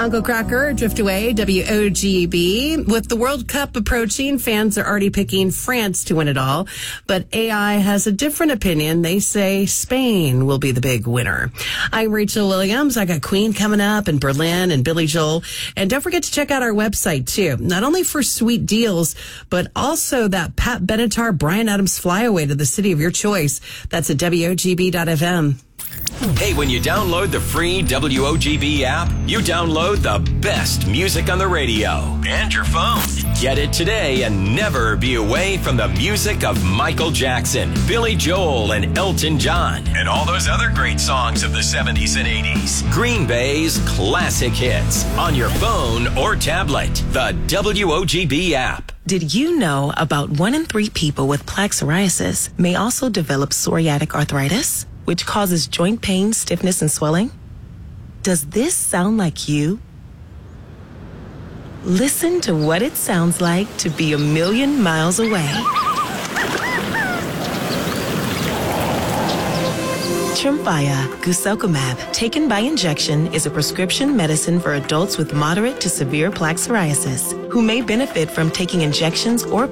Uncle Cracker, Drift Away, WOGB. With the World Cup approaching, fans are already picking France to win it all. But AI has a different opinion. They say Spain will be the big winner. I'm Rachel Williams. I got Queen coming up and Berlin and Billy Joel. And don't forget to check out our website, too. Not only for sweet deals, but also that Pat Benatar, Bryan Adams flyaway to the city of your choice. That's at WOGB.FM. Hey, when you download the free WOGB app, you download the best music on the radio and your phone. Get it today and never be away from the music of Michael Jackson, Billy Joel, and Elton John, and all those other great songs of the 70s and 80s. Green Bay's classic hits on your phone or tablet. The WOGB app. Did you know about 1 in 3 people with plaque psoriasis may also develop psoriatic arthritis, which causes joint pain, stiffness, and swelling? Does this sound like you? Listen to what it sounds like to be a million miles away. Tremfya guselkumab, taken by injection, is a prescription medicine for adults with moderate to severe plaque psoriasis who may benefit from taking injections or